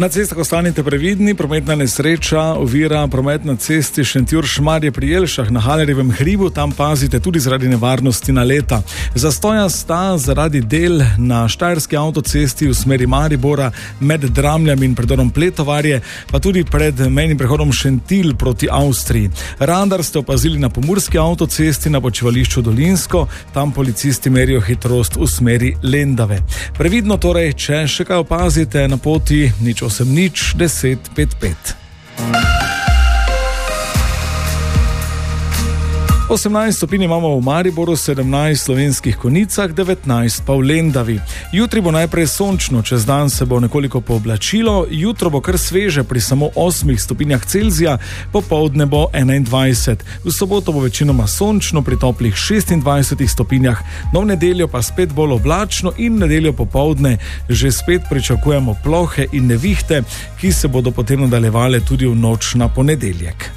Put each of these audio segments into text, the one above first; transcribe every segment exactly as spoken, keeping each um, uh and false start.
Na cestah ostanite previdni, prometna nesreča ovira promet na cesti Šentjur-Šmarje pri Jelšah na Halerjevem hribu, tam pazite tudi zaradi nevarnosti naleta. Zastoja sta zaradi del na štajerski avtocesti v smeri Maribora med Dramljami in predorom Pletovarje, pa tudi pred mejnim prehodom Šentilj proti Avstriji. Radar ste opazili na pomurski avtocesti na počivališču Dolinsko, tam policisti merijo hitrost v smeri Lendave. Previdno torej, če še kaj opazite na poti, nič osem nič deset pet pet. osemnajst stopinj imamo v Mariboru, sedemnajst v Slovenskih Konjicah, devetnajst pa v Lendavi. Jutri bo najprej sončno, čez dan se bo nekoliko pooblačilo, jutro bo kar sveže pri samo osmih stopinjah Celzija, popoldne bo enaindvajset. V soboto bo večinoma sončno pri toplih šestindvajsetih stopinjah, no v nedeljo pa spet bolj oblačno in nedeljo popoldne že spet pričakujemo plohe in nevihte, ki se bodo potem nadaljevale tudi v noč na ponedeljek.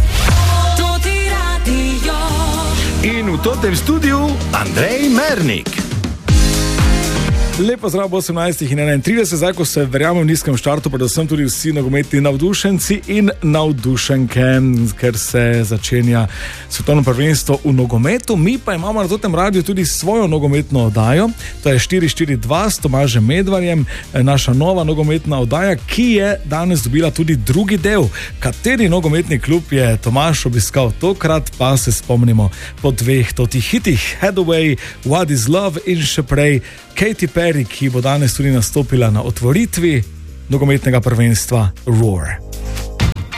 In v totem studiu Andrej Mernik. Lepo zdrav ob osemnajstih in enaintrideset, zdaj ko se verjamem v nizkem štartu, predvsem tudi vsi nogometni navdušenci in navdušenke, ker se začenja svetovno prvenstvo v nogometu. Mi pa imamo na tem radiju tudi svojo nogometno oddajo, to je štiri štiri dva s Tomažem Medvarjem, naša nova nogometna oddaja, ki je danes dobila tudi drugi del. Kateri nogometni klub je Tomaž obiskal tokrat, pa se spomnimo po dveh totih hitih: Hathaway, What is Love in še prej Katy Perry, ki bo danes tudi nastopila na otvoritvi nogometnega prvenstva Roar.